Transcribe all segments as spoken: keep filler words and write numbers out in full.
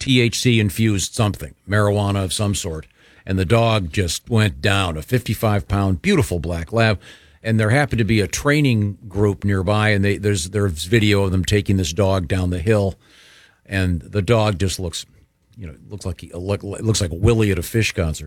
T H C-infused something, marijuana of some sort. And the dog just went down, a fifty-five pound, beautiful black lab. And there happened to be a training group nearby, and they, there's there's video of them taking this dog down the hill. And the dog just looks, you know, looks like he, look, looks like Willie at a Fish concert.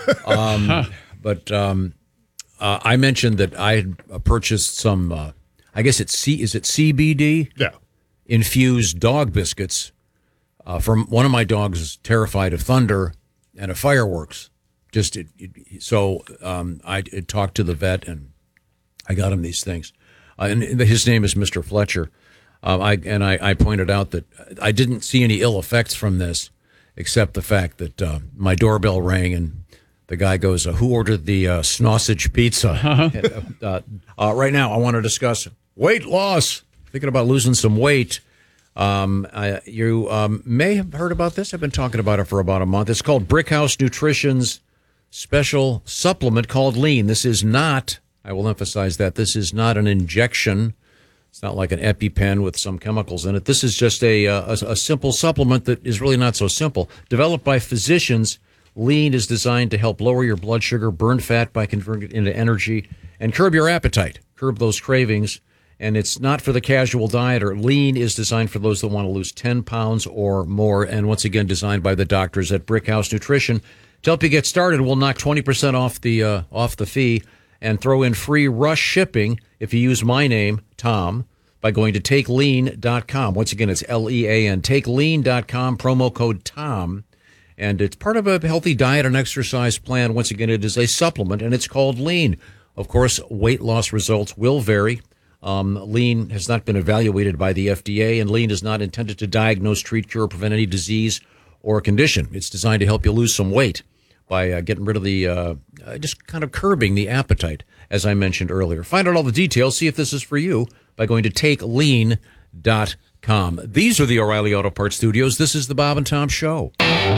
Um, huh. But um, uh, I mentioned that I had purchased some, uh, I guess it's C, is it C B D? Yeah. Infused dog biscuits. Uh, from one of my dogs is terrified of thunder and of fireworks. Just it, it, so um, I it talked to the vet and I got him these things. Uh, and his name is Mister Fletcher. Uh, I and I, I pointed out that I didn't see any ill effects from this, except the fact that uh, my doorbell rang and the guy goes, uh, "Who ordered the uh, sausage pizza?" Uh-huh. uh, uh, right now, I want to discuss weight loss. Thinking about losing some weight. Um, I, you um, may have heard about this. I've been talking about it for about a month. It's called Brickhouse Nutrition's special supplement called Lean. This is not, I will emphasize that, this is not an injection. It's not like an EpiPen with some chemicals in it. This is just a, a, a simple supplement that is really not so simple. Developed by physicians, Lean is designed to help lower your blood sugar, burn fat by converting it into energy, and curb your appetite, curb those cravings. And it's not for the casual dieter. Lean is designed for those that want to lose ten pounds or more. And once again, designed by the doctors at Brickhouse Nutrition. To help you get started, we'll knock twenty percent off the uh, off the fee and throw in free rush shipping if you use my name, Tom, by going to take lean dot com. Once again, it's L E A N, take lean dot com, promo code Tom. And it's part of a healthy diet and exercise plan. Once again, it is a supplement, and it's called Lean. Of course, weight loss results will vary. Um, Lean has not been evaluated by the F D A, and Lean is not intended to diagnose, treat, cure, or prevent any disease or condition. It's designed to help you lose some weight by uh, getting rid of the, uh, uh, just kind of curbing the appetite, as I mentioned earlier. Find out all the details, see if this is for you, by going to take lean dot com. These are the O'Reilly Auto Parts Studios. This is the Bob and Tom Show.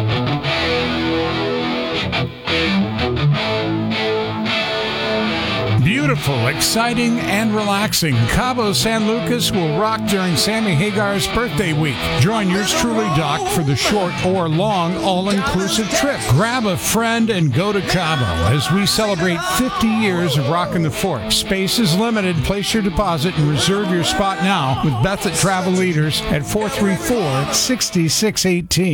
Beautiful, exciting, and relaxing. Cabo San Lucas will rock during Sammy Hagar's birthday week. Join yours truly, Doc, for the short or long all-inclusive trip. Grab a friend and go to Cabo as we celebrate fifty years of rocking the fort. Space is limited. Place your deposit and reserve your spot now with Beth at Travel Leaders at four three four, six six one eight.